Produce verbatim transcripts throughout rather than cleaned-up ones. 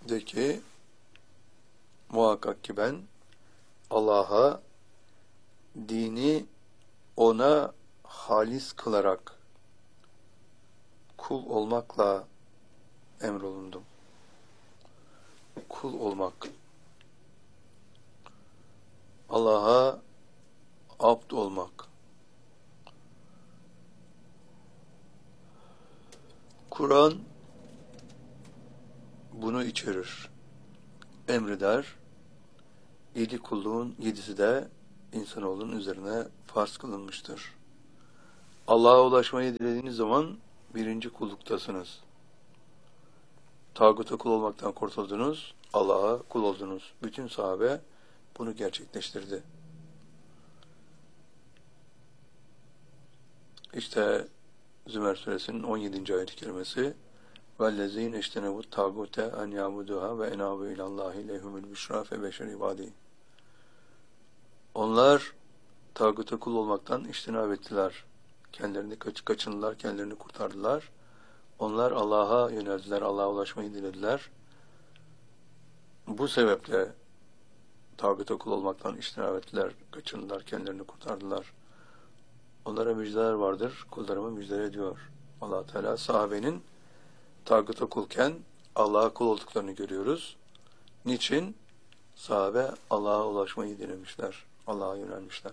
De ki muhakkak ki ben Allah'a dini ona halis kılarak kul olmakla emrolundum. Kul olmak. Allah'a abd olmak. Kur'an bunu içerir. Emreder. Yedi kulluğun yedisi de insanoğlunun üzerine farz kılınmıştır. Allah'a ulaşmayı dilediğiniz zaman birinci kulluktasınız. Tağuta kul olmaktan kurtuldunuz, Allah'a kul oldunuz. Bütün sahabe bunu gerçekleştirdi. İşte Zümer suresinin on yedinci ayet-i kerimesi وَالَّذ۪ينَ اِشْتَنَبُوا التَّاغُوتَ اَنْ يَعْبُدُوهَا وَاَنَابُوا اِلَى اللّٰهِ لَهُمُ الْبُشْرَى فَبَشَرِ عِبَادِهِ. Onlar tağuta kul olmaktan iştinab ettiler. Kendilerini kaç kaçındılar, kendilerini kurtardılar. Onlar Allah'a yöneldiler, Allah'a ulaşmayı dilediler. Bu sebeple tağuta kul olmaktan iştinab ettiler, kaçındılar, kendilerini kurtardılar. Onlara müjdeler vardır, kullarıma müjde ediyor. Allah Teala sahabenin tağuta kulken Allah'a kul olduklarını görüyoruz. Niçin? Sahabe Allah'a ulaşmayı dilemişler, Allah'a yönelmişler.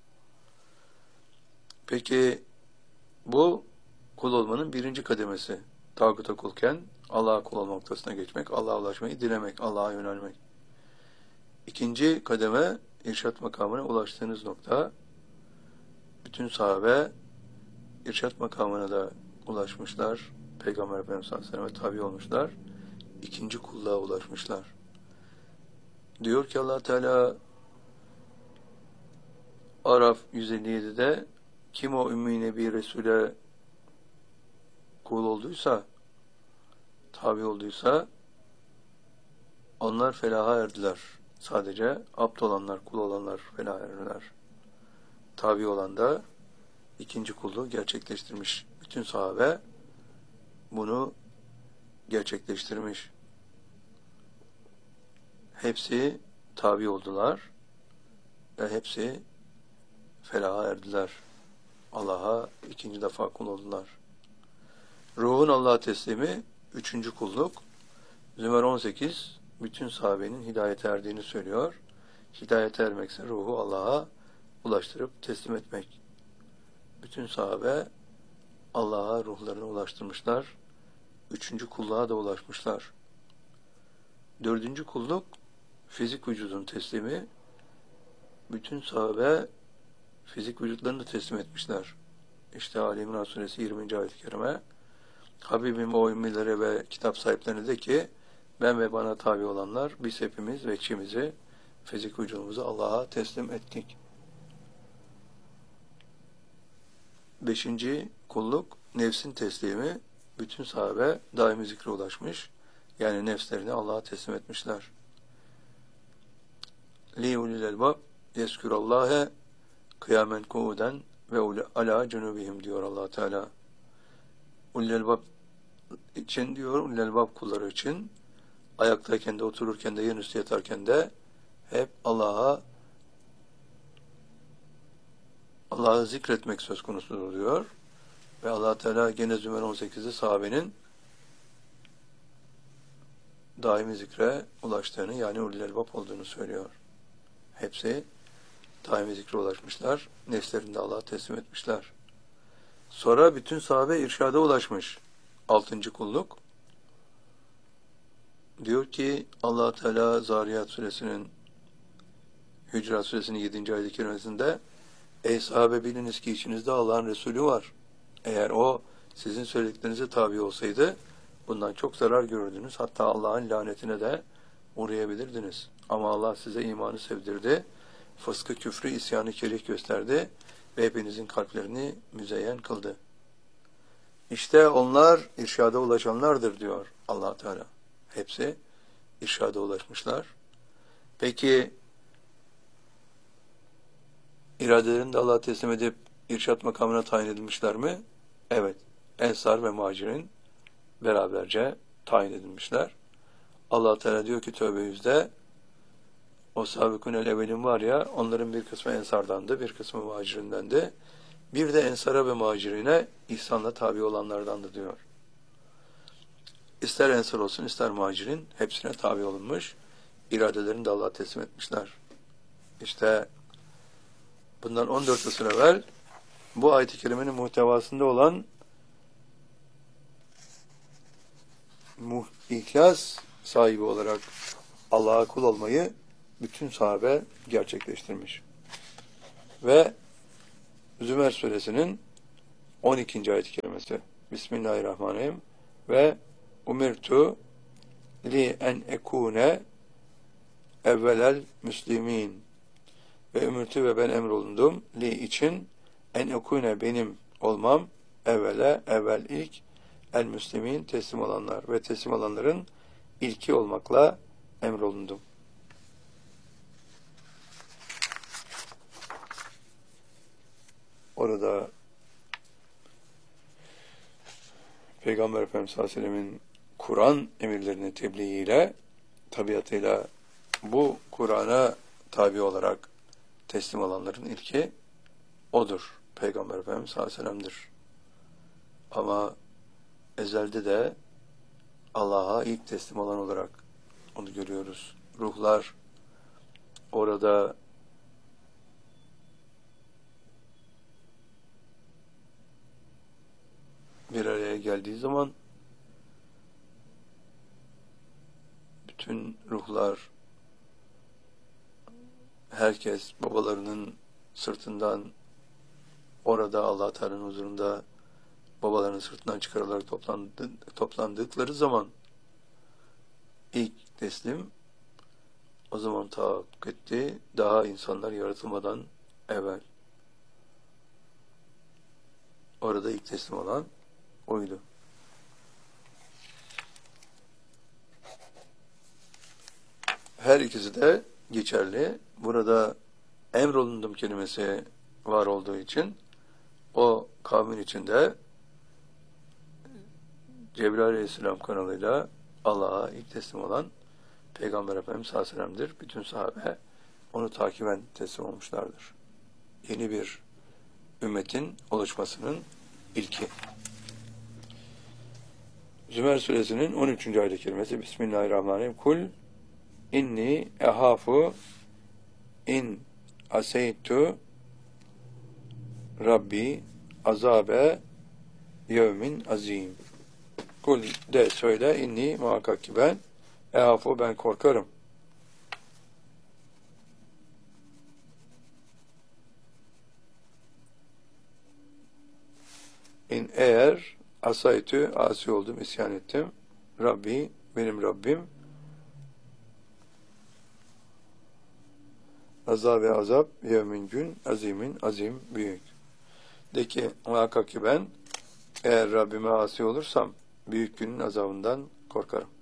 Peki bu kul olmanın birinci kademesi. Tağuta kulken Allah'a kul olma noktasına geçmek, Allah'a ulaşmayı dilemek, Allah'a yönelmek. İkinci kademe irşat makamına ulaştığınız nokta. Bütün sahabe irşat makamına da ulaşmışlar. Peygamber Efendimiz sallallahu aleyhi ve sellem'e tabi olmuşlar. İkinci kulluğa ulaşmışlar. Diyor ki Allah Teala Araf yüz elli yedi'de kim o ümmi nebi Resul'e kul olduysa, tabi olduysa onlar felaha erdiler. Sadece abd olanlar, kul olanlar felaha erdiler. Tabi olan da ikinci kulluğu gerçekleştirmiş. Bütün sahabe bunu gerçekleştirmiş. Hepsi tabi oldular ve hepsi felaha erdiler. Allah'a ikinci defa kul oldular. Ruhun Allah'a teslimi üçüncü kulluk. Zümer on sekiz bütün sahabenin hidayete erdiğini söylüyor. Hidayete ermekse ruhu Allah'a ulaştırıp teslim etmek. Bütün sahabe Allah'a ruhlarını ulaştırmışlar. Üçüncü kulluğa da ulaşmışlar. Dördüncü kulluk fizik vücudun teslimi. Bütün sahabe fizik vücutlarını teslim etmişler. İşte Ali İmran suresi yirminci ayet-i kerime Habibim o ümmilere ve kitap sahiplerine de ki ben ve bana tabi olanlar biz hepimiz ve içimizi fizik vücudumuzu Allah'a teslim ettik. Beşinci kulluk nefsin teslimi. Bütün sahabe daimi zikre ulaşmış. Yani nefslerini Allah'a teslim etmişler. Li ulil elbab yeskurallahe kıyamen kuuden ve ala cunubihim diyor Allah Teala. Ulil elbab için diyor, ulil elbab kulları için ayaktayken de, otururken de, yanüstü yatarken de hep Allah'a Allah'ı zikretmek söz konusu diyor. Ve Allah Teala gene Zümer on sekiz'de sahabenin daimi zikre ulaştığını, yani ulil elbab olduğunu söylüyor. Hepsi daimi zikre ulaşmışlar. Nefslerini de Allah'a teslim etmişler. Sonra bütün sahabe irşada ulaşmış. Altıncı kulluk. Diyor ki Allah Teala Zariyat suresinin Hücurat suresinin yedinci ayet-i kerimesinde ey sahabe biliniz ki içinizde Allah'ın Resulü var. Eğer o sizin söylediklerinize tabi olsaydı bundan çok zarar görürdünüz. Hatta Allah'ın lanetine de uğrayabilirdiniz. Ama Allah size imanı sevdirdi. Fıskı, küfrü, isyanı kerih gösterdi ve hepinizin kalplerini müzeyyen kıldı. İşte onlar irşada ulaşanlardır diyor Allah Teala. Hepsi irşada ulaşmışlar. Peki iradelerini de Allah'a teslim edip irşat makamına tayin edilmişler mi? Evet. Ensar ve Muhacirin beraberce tayin edilmişler. Allah Teala diyor ki Tevbe yüzde, o sabıkun-el evvelin var ya, onların bir kısmı ensardandı, bir kısmı muhacirindendi. Bir de ensara ve muhacirine ihsanla tabi olanlardandı diyor. İster ensar olsun, ister muhacirin, hepsine tabi olunmuş. İradelerini de Allah'a teslim etmişler. İşte bundan on dört asır evvel bu ayet-i kerimenin muhtevasında olan ihlas sahibi olarak Allah'a kul olmayı bütün sahabe gerçekleştirmiş. Ve Zümer suresinin on ikinci ayet-i kerimesi. Bismillahirrahmanirrahim. Ve umirtu li en ekune evvelel müslimin. Ve umirtu ve ben emrolundum li için en ekune benim olmam evvele evvel ilk el müslimin teslim olanlar ve teslim olanların ilki olmakla emrolundum. Orada Peygamber Efendimiz sallallahu aleyhi ve sellem'in Kur'an emirlerini tebliğiyle, tabiatıyla bu Kur'an'a tabi olarak teslim olanların ilki odur. Peygamber Efendimiz sallallahu aleyhi ve sellem'dir. Ama ezelde de Allah'a ilk teslim olan olarak onu görüyoruz. Ruhlar orada bir araya geldiği zaman bütün ruhlar, herkes babalarının sırtından, orada Allah Teala'nın huzurunda babalarının sırtından çıkarılarak toplandı, toplandıkları zaman ilk teslim o zaman tahakkuk etti. Daha insanlar yaratılmadan evvel. Orada ilk teslim olan oydu. Her ikisi de geçerli. Burada emrolundum kelimesi var olduğu için o kavmin içinde Cebrail Aleyhisselam kanalıyla Allah'a ilk teslim olan Peygamber Efendimiz sallallahu aleyhi ve sellem'dir. Bütün sahabe onu takiben teslim olmuşlardır. Yeni bir ümmetin oluşmasının ilki. Zümer suresinin on üçüncü ayet-i kerimesi. Bismillahirrahmanirrahim. Kul inni ehafu in aseytu Rabbi azabe yevmin azim. Kul de söyle, inni muhakkak ki ben ehafu ben korkarım. İn eğer asaytü asi oldum, isyan ettim. Rabbi benim Rabbim azab ve azap yevmin gün azimin azim büyük. De ki muhakkak ki ben eğer Rabbime asi olursam büyük günün azabından korkarım.